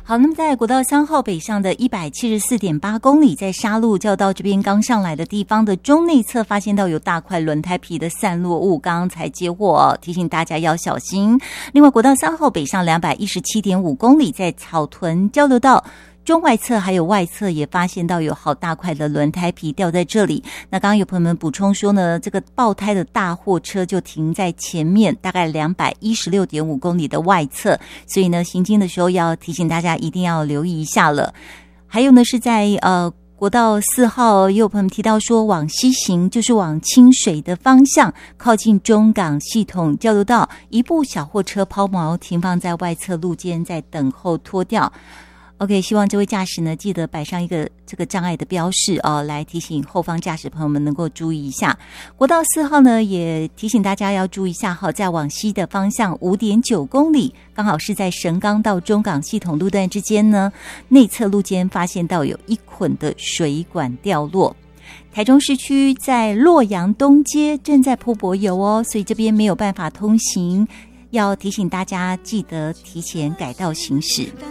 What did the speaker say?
好，那么在国道3号北上的 174.8 公里，在沙鹿交道这边刚上来的地方的中内侧发现到有大块轮胎皮的散落物，刚刚才接获，提醒大家要小心。另外国道3号北上 217.5 公里，在草屯交流道中外侧还有外侧也发现到有好大块的轮胎皮掉在这里。那刚刚有朋友们补充说呢，这个爆胎的大货车就停在前面大概 216.5 公里的外侧，所以呢行经的时候要提醒大家一定要留意一下了。还有呢是在国道4号，也有朋友提到说往西行就是往清水的方向，靠近中港系统交流道，一部小货车抛锚停放在外侧路肩，在等候拖吊。OK， 希望这位驾驶呢记得摆上一个这个障碍的标示哦，来提醒后方驾驶朋友们能够注意一下。国道4号呢也提醒大家要注意一下哈，在往西的方向 5.9 公里，刚好是在神冈到中港系统路段之间呢，内侧路肩发现到有一捆的水管掉落。台中市区在洛阳东街正在铺柏油哦，所以这边没有办法通行，要提醒大家记得提前改道行驶。